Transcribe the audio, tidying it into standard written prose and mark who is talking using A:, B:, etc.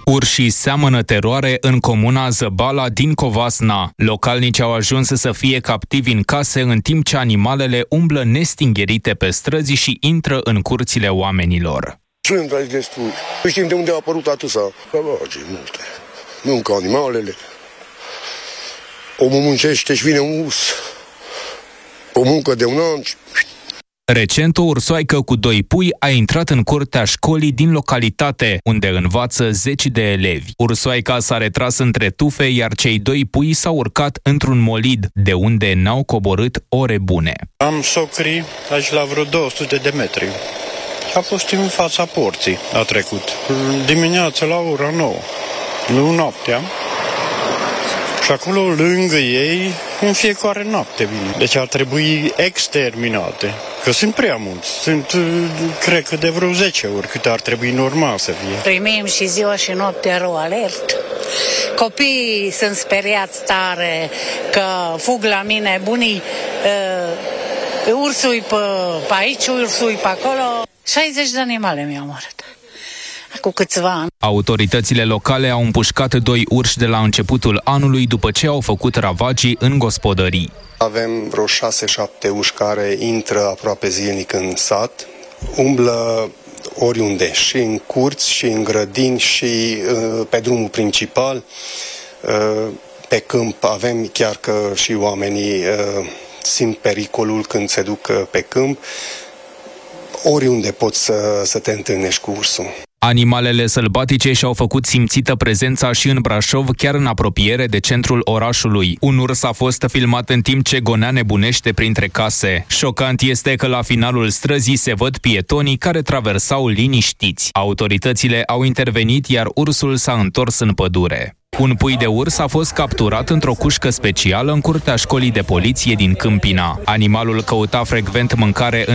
A: Urșii seamănă teroare în comuna Zăbala din Covasna. Localnicii au ajuns să fie captivi în case în timp ce animalele umblă nestingherite pe străzi și intră în curțile oamenilor.
B: Sunt aici destul. Nu știm de unde a apărut atâția. Multe. Mâncă animalele. Omul muncește și vine un urs. O muncă de un an.
A: Recent, o ursoaică cu 2 pui a intrat în curtea școlii din localitate, unde învață 10 de elevi. Ursoaica s-a retras între tufe, iar cei 2 pui s-au urcat într-un molid, de unde n-au coborât ore bune.
C: Am socrii aici la vreo 200 de metri. A fost în fața porții, a trecut. Dimineața la ora 9, nu noaptea. Și acolo, lângă ei, în fiecare noapte vin. Deci ar trebui exterminate. Că sunt prea mulți. Sunt, cred că de vreo 10 ori cât ar trebui normal să fie.
D: Primim și ziua și noaptea rău alert. Copiii sunt speriați tare că fug la mine. Bunii, ursui pe aici, ursui pe acolo. 60 de animale mi-au murit cu câțiva ani.
A: Autoritățile locale au împușcat 2 urși de la începutul anului după ce au făcut ravagii în gospodării.
E: Avem vreo 6-7 urși care intră aproape zilnic în sat, umblă oriunde, și în curți, și în grădini, și pe drumul principal. Pe câmp avem chiar că și oamenii simt pericolul când se duc pe câmp. Oriunde poți să te întâlnești cu ursul.
A: Animalele sălbatice și-au făcut simțită prezența și în Brașov, chiar în apropiere de centrul orașului. Un urs a fost filmat în timp ce gonea nebunește printre case. Șocant este că la finalul străzii se văd pietonii care traversau liniștiți. Autoritățile au intervenit, iar ursul s-a întors în pădure. Un pui de urs a fost capturat într-o cușcă specială în curtea școlii de poliție din Câmpina. Animalul căuta frecvent mâncare